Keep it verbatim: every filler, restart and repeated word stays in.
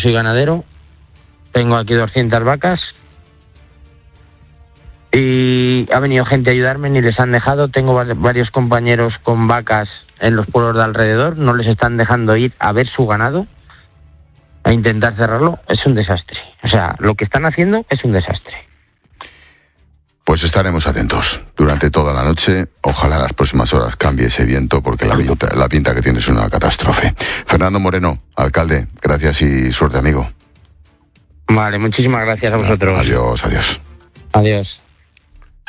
soy ganadero, tengo aquí doscientas vacas y ha venido gente a ayudarme, ni les han dejado. Tengo varios compañeros con vacas en los pueblos de alrededor, no les están dejando ir a ver su ganado, a intentar cerrarlo. Es un desastre. O sea, lo que están haciendo es un desastre. Pues estaremos atentos durante toda la noche. Ojalá en las próximas horas cambie ese viento, porque la pinta, la pinta que tiene es una catástrofe. Fernando Moreno, alcalde, gracias y suerte, amigo. Vale, muchísimas gracias a vosotros. Adiós, adiós. Adiós.